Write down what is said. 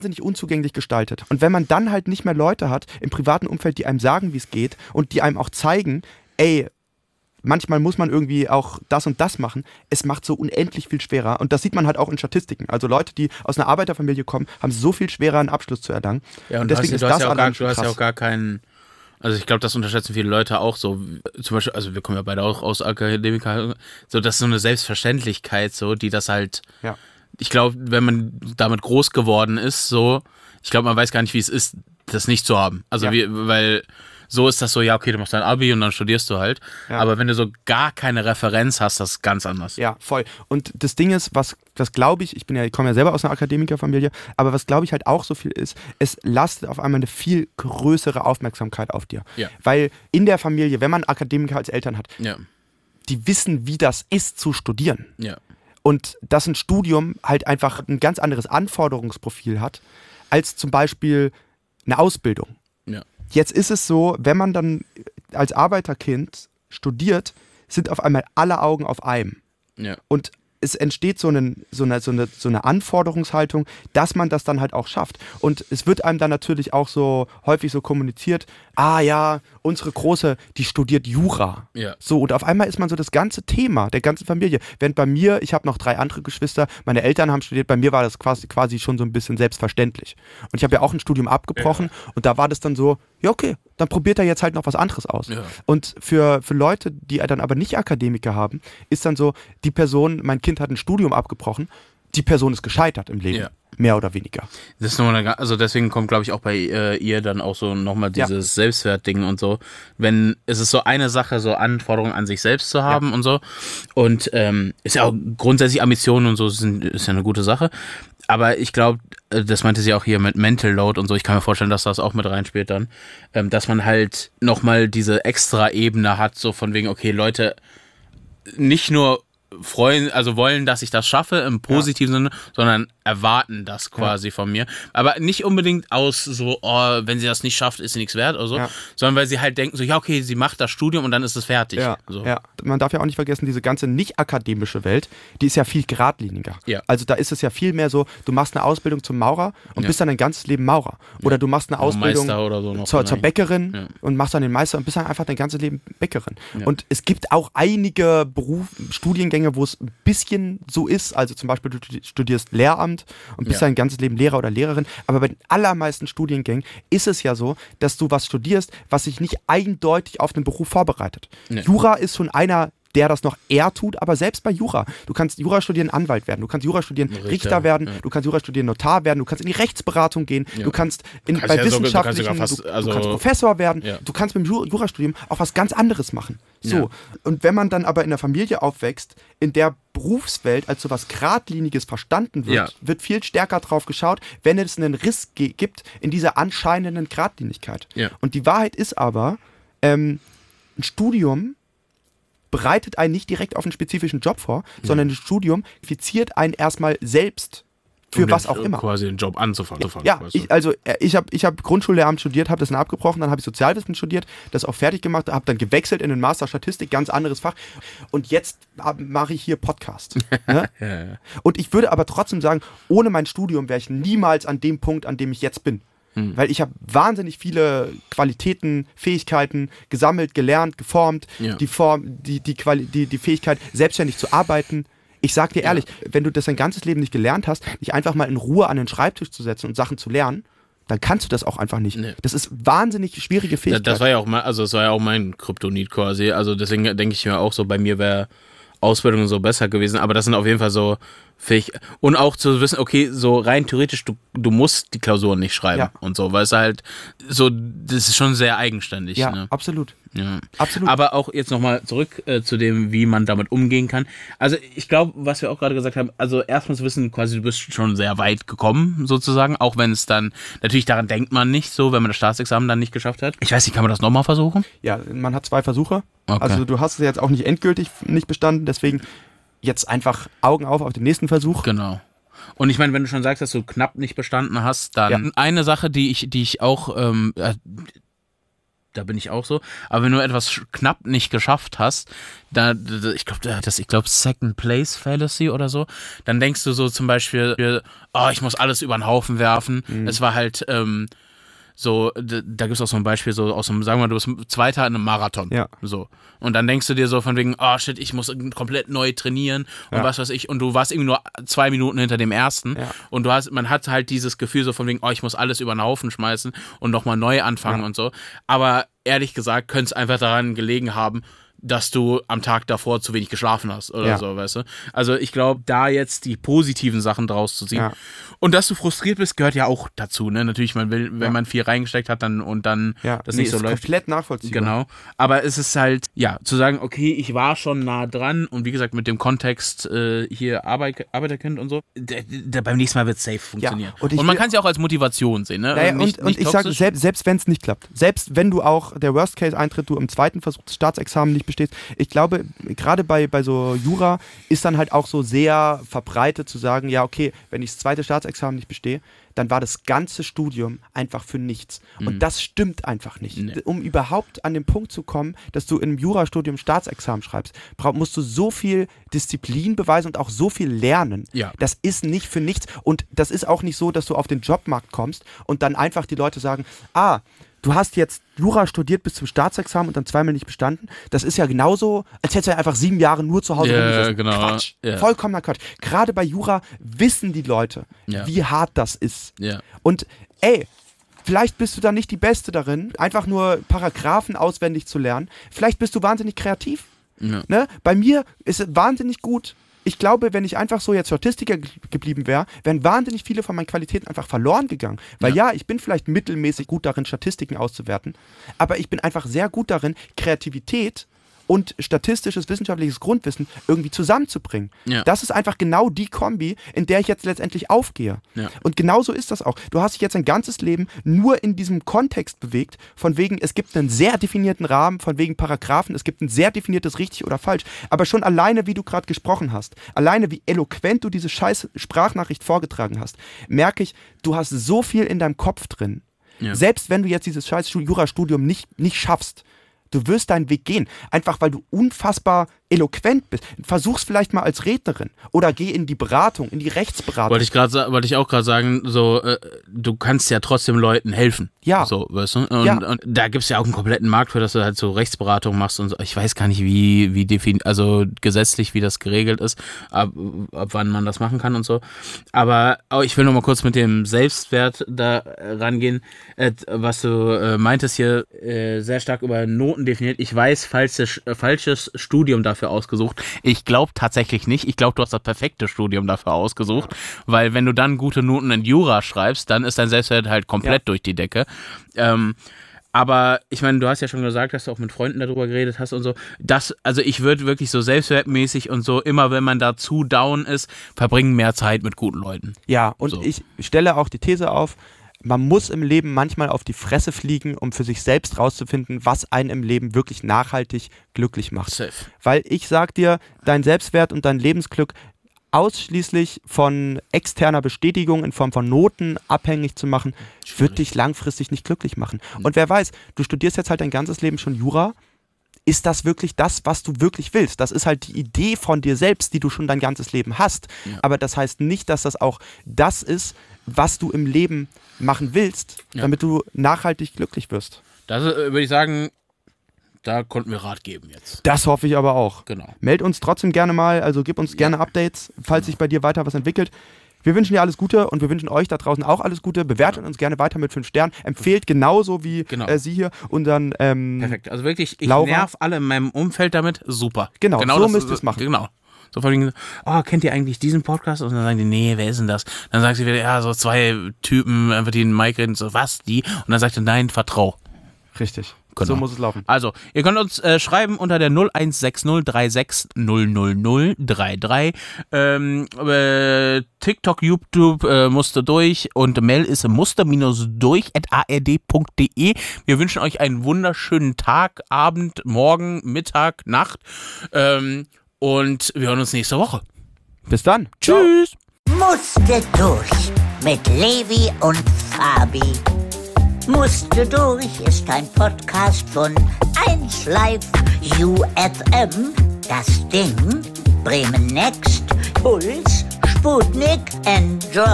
wahnsinnig unzugänglich gestaltet. Und wenn man dann halt nicht mehr Leute hat im privaten Umfeld, die einem sagen, wie es geht und die einem auch zeigen, ey, manchmal muss man irgendwie auch das und das machen. Es macht so unendlich viel schwerer. Und das sieht man halt auch in Statistiken. Also Leute, die aus einer Arbeiterfamilie kommen, haben so viel schwerer, einen Abschluss zu erlangen. Ja, und deswegen ist das ja auch gar keinen. Also ich glaube, das unterschätzen viele Leute auch so. Zum Beispiel, also wir kommen ja beide auch aus Akademiker. So, das ist so eine Selbstverständlichkeit, so, die das halt. Ja. Ich glaube, wenn man damit groß geworden ist, so, ich glaube, man weiß gar nicht, wie es ist, das nicht zu haben. Also weil so ist das so, ja, okay, du machst dein Abi und dann studierst du halt. Ja. Aber wenn du so gar keine Referenz hast, das ist ganz anders. Ja, voll. Und das Ding ist, was glaube ich komme ja selber aus einer Akademikerfamilie, aber was glaube ich halt auch so viel ist, es lastet auf einmal eine viel größere Aufmerksamkeit auf dir. Ja. Weil in der Familie, wenn man Akademiker als Eltern hat, ja, die wissen, wie das ist zu studieren. Ja. Und dass ein Studium halt einfach ein ganz anderes Anforderungsprofil hat, als zum Beispiel eine Ausbildung. Ja. Jetzt ist es so, wenn man dann als Arbeiterkind studiert, sind auf einmal alle Augen auf einem. Ja. Und es entsteht so eine Anforderungshaltung, dass man das dann halt auch schafft. Und es wird einem dann natürlich auch so häufig so kommuniziert, ja, unsere Große, die studiert Jura. Ja. So, und auf einmal ist man so das ganze Thema der ganzen Familie. Während bei mir, ich habe noch 3 andere Geschwister, meine Eltern haben studiert, bei mir war das quasi schon so ein bisschen selbstverständlich. Und ich habe ja auch ein Studium abgebrochen und da war das dann so, ja okay, dann probiert er jetzt halt noch was anderes aus. Ja. Und für Leute, die dann aber nicht Akademiker haben, ist dann so, die Person, mein Kind hat ein Studium abgebrochen, die Person ist gescheitert im Leben. Ja. Mehr oder weniger. Das ist nochmal, also deswegen kommt, glaube ich, auch bei ihr dann auch so nochmal dieses Selbstwertding und so. Wenn, es ist so eine Sache, so Anforderungen an sich selbst zu haben und so. Und ist ja auch grundsätzlich Ambitionen und so ist ja eine gute Sache. Aber ich glaube, das meinte sie auch hier mit Mental Load und so, ich kann mir vorstellen, dass das auch mit reinspielt dann, dass man halt nochmal diese extra Ebene hat, so von wegen, okay, Leute, nicht nur wollen, dass ich das schaffe im positiven Sinne, sondern erwarten das quasi von mir. Aber nicht unbedingt aus so, wenn sie das nicht schafft, ist sie nichts wert oder so, sondern weil sie halt denken so, ja okay, sie macht das Studium und dann ist es fertig. Ja, so. Ja. Man darf ja auch nicht vergessen, diese ganze nicht-akademische Welt, die ist ja viel geradliniger. Ja. Also da ist es ja viel mehr so, du machst eine Ausbildung zum Maurer und bist dann dein ganzes Leben Maurer. Oder du machst eine Ausbildung Meister oder so noch zur Bäckerin und machst dann den Meister und bist dann einfach dein ganzes Leben Bäckerin. Ja. Und es gibt auch einige Studiengänge, wo es ein bisschen so ist, also zum Beispiel du studierst Lehramt und bist dein ganzes Leben Lehrer oder Lehrerin, aber bei den allermeisten Studiengängen ist es ja so, dass du was studierst, was sich nicht eindeutig auf den Beruf vorbereitet. Ja. Jura ist schon einer, der das noch eher tut, aber selbst bei Jura. Du kannst Jura studieren, Anwalt werden, du kannst Jura studieren, Richter werden, du kannst Jura studieren, Notar werden, du kannst in die Rechtsberatung gehen, du kannst bei wissenschaftlichen, du kannst Professor werden, du kannst mit dem Jurastudium auch was ganz anderes machen. So. Ja. Und wenn man dann aber in einer Familie aufwächst, in der Berufswelt als so was Geradliniges verstanden wird, wird viel stärker drauf geschaut, wenn es einen Riss gibt in dieser anscheinenden Geradlinigkeit. Ja. Und die Wahrheit ist aber, ein Studium bereitet einen nicht direkt auf einen spezifischen Job vor, sondern das Studium qualifiziert einen erstmal selbst für was auch immer. Quasi den Job anzufangen. Ja, ich hab Grundschullehramt studiert, habe das dann abgebrochen, dann habe ich Sozialwissen studiert, das auch fertig gemacht, habe dann gewechselt in den Master Statistik, ganz anderes Fach. Und jetzt mache ich hier Podcast. Ne? Ja. Und ich würde aber trotzdem sagen, ohne mein Studium wäre ich niemals an dem Punkt, an dem ich jetzt bin. Weil ich habe wahnsinnig viele Qualitäten, Fähigkeiten gesammelt, gelernt, geformt, die Fähigkeit, selbstständig zu arbeiten. Ich sag dir ehrlich, wenn du das dein ganzes Leben nicht gelernt hast, dich einfach mal in Ruhe an den Schreibtisch zu setzen und Sachen zu lernen, dann kannst du das auch einfach nicht. Nee. Das ist wahnsinnig schwierige Fähigkeit. Das war ja auch mein Kryptonit quasi. Also deswegen denke ich mir auch so, bei mir wäre Ausbildung so besser gewesen, aber das sind auf jeden Fall so fähig. Und auch zu wissen, okay, so rein theoretisch, du musst die Klausuren nicht schreiben und so, weil es halt so, das ist schon sehr eigenständig. Ja, ne? Absolut. Ja. Absolut. Aber auch jetzt nochmal zurück zu dem, wie man damit umgehen kann. Also ich glaube, was wir auch gerade gesagt haben, also erstmal zu wissen, quasi du bist schon sehr weit gekommen, sozusagen, auch wenn es dann, natürlich daran denkt man nicht so, wenn man das Staatsexamen dann nicht geschafft hat. Ich weiß nicht, kann man das nochmal versuchen? Ja, man hat 2 Versuche. Okay. Also du hast es jetzt auch nicht endgültig nicht bestanden, deswegen jetzt einfach Augen auf den nächsten Versuch. Genau. Und ich meine, wenn du schon sagst, dass du knapp nicht bestanden hast, dann eine Sache, die ich auch Da bin ich auch so. Aber wenn du etwas knapp nicht geschafft hast, ich glaube Second Place Fallacy oder so, dann denkst du so zum Beispiel, ich muss alles über den Haufen werfen. Es war halt so, da gibt es auch so ein Beispiel, so aus einem, sagen wir mal, du bist Zweiter in einem Marathon. Ja. So. Und dann denkst du dir so von wegen, shit, ich muss komplett neu trainieren und was weiß ich. Und du warst irgendwie nur 2 Minuten hinter dem Ersten. Ja. Und man hat halt dieses Gefühl so von wegen, ich muss alles über den Haufen schmeißen und nochmal neu anfangen und so. Aber ehrlich gesagt, könnte es einfach daran gelegen haben, dass du am Tag davor zu wenig geschlafen hast oder so, weißt du? Also ich glaube, da jetzt die positiven Sachen draus zu ziehen. Ja. Und dass du frustriert bist, gehört ja auch dazu, ne? Natürlich, man will, wenn man viel reingesteckt hat, dann das nicht so läuft. Komplett nachvollziehbar. Genau. Aber es ist halt, zu sagen, okay, ich war schon nah dran und wie gesagt, mit dem Kontext hier Arbeiterkind und so, beim nächsten Mal wird es safe funktionieren. Ja, und man kann es ja auch als Motivation sehen, ne? Naja, nicht ich sage, selbst wenn es nicht klappt, selbst wenn du auch, der Worst Case eintritt, du im zweiten Versuch das Staatsexamen nicht bestehst, ich glaube, gerade bei so Jura ist dann halt auch so sehr verbreitet zu sagen, ja okay, wenn ich das zweite Staatsexamen nicht bestehe, dann war das ganze Studium einfach für nichts. Und das stimmt einfach nicht. Nee. Um überhaupt an den Punkt zu kommen, dass du im Jurastudium Staatsexamen schreibst, musst du so viel Disziplin beweisen und auch so viel lernen. Ja. Das ist nicht für nichts. Und das ist auch nicht so, dass du auf den Jobmarkt kommst und dann einfach die Leute sagen, du hast jetzt Jura studiert bis zum Staatsexamen und dann 2-mal nicht bestanden. Das ist ja genauso, als hättest du einfach 7 Jahre nur zu Hause rumgesessen. Genau. Quatsch. Yeah. Vollkommener Quatsch. Gerade bei Jura wissen die Leute, wie hart das ist. Yeah. Und vielleicht bist du da nicht die Beste darin, einfach nur Paragraphen auswendig zu lernen. Vielleicht bist du wahnsinnig kreativ. Ja. Ne? Bei mir ist es wahnsinnig gut. Ich glaube, wenn ich einfach so jetzt Statistiker geblieben wäre, wären wahnsinnig viele von meinen Qualitäten einfach verloren gegangen. Weil ich bin vielleicht mittelmäßig gut darin, Statistiken auszuwerten, aber ich bin einfach sehr gut darin, Kreativität und statistisches, wissenschaftliches Grundwissen irgendwie zusammenzubringen. Ja. Das ist einfach genau die Kombi, in der ich jetzt letztendlich aufgehe. Ja. Und genauso ist das auch. Du hast dich jetzt ein ganzes Leben nur in diesem Kontext bewegt, von wegen, es gibt einen sehr definierten Rahmen, von wegen Paragraphen, es gibt ein sehr definiertes richtig oder falsch, aber schon alleine, wie du gerade gesprochen hast, alleine, wie eloquent du diese scheiß Sprachnachricht vorgetragen hast, merke ich, du hast so viel in deinem Kopf drin. Ja. Selbst wenn du jetzt dieses scheiß Jurastudium nicht schaffst, du wirst deinen Weg gehen, einfach weil du unfassbar eloquent bist. Versuch's vielleicht mal als Rednerin oder geh in die Beratung, in die Rechtsberatung. Wollte ich auch gerade sagen, so du kannst ja trotzdem Leuten helfen. Ja. So, weißt du? Und da gibt's ja auch einen kompletten Markt für, dass du halt so Rechtsberatung machst und so. Ich weiß gar nicht, also gesetzlich, wie das geregelt ist, ab wann man das machen kann und so. Aber ich will noch mal kurz mit dem Selbstwert da rangehen, was du meintest hier, sehr stark über Noten definiert. Ich weiß, falsches Studium dafür ausgesucht. Ich glaube tatsächlich nicht. Ich glaube, du hast das perfekte Studium dafür ausgesucht, weil wenn du dann gute Noten in Jura schreibst, dann ist dein Selbstwert halt komplett durch die Decke. Aber ich meine, du hast ja schon gesagt, dass du auch mit Freunden darüber geredet hast und so. Also ich würde wirklich so selbstwertmäßig und so, immer wenn man da zu down ist, verbringen mehr Zeit mit guten Leuten. Ja, und so. Ich stelle auch die These auf, man muss im Leben manchmal auf die Fresse fliegen, um für sich selbst rauszufinden, was einen im Leben wirklich nachhaltig glücklich macht. Safe. Weil ich sag dir, dein Selbstwert und dein Lebensglück ausschließlich von externer Bestätigung in Form von Noten abhängig zu machen, wird dich langfristig nicht glücklich machen. Und wer weiß, du studierst jetzt halt dein ganzes Leben schon Jura, ist das wirklich das, was du wirklich willst? Das ist halt die Idee von dir selbst, die du schon dein ganzes Leben hast. Ja. Aber das heißt nicht, dass das auch das ist, was du im Leben machen willst, damit du nachhaltig glücklich wirst. Das würde ich sagen, da konnten wir Rat geben jetzt. Das hoffe ich aber auch. Genau. Meld uns trotzdem gerne mal, also gib uns gerne Updates, falls sich bei dir weiter was entwickelt. Wir wünschen dir alles Gute und wir wünschen euch da draußen auch alles Gute. Bewertet uns gerne weiter mit 5 Sternen. Empfehlt genauso wie sie hier unseren Perfekt. Also wirklich, ich nerv alle in meinem Umfeld damit. Super. Genau so müsst ihr es machen. Genau. So vor allem, kennt ihr eigentlich diesen Podcast? Und dann sagen die, nee, wer ist denn das? Dann sagt sie wieder, so 2 Typen, einfach die in den Mic reden, so, was, die? Und dann sagt er, nein, vertrau. Richtig. Genau. So muss es laufen. Also, ihr könnt uns schreiben unter der 0160 36 000 33. TikTok, YouTube musste durch und Mail ist muster-durch@ard.de. Wir wünschen euch einen wunderschönen Tag, Abend, Morgen, Mittag, Nacht und wir hören uns nächste Woche. Bis dann. Tschüss. Musste durch mit Levi und Fabi. Musste durch ist ein Podcast von 1Live UFM. Das Ding, Bremen Next, Puls, Sputnik, Enjoy.